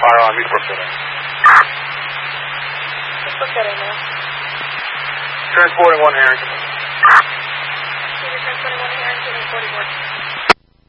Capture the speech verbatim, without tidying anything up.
firearm. Meet Brookside. Just look at it now. Transporting one Harrington.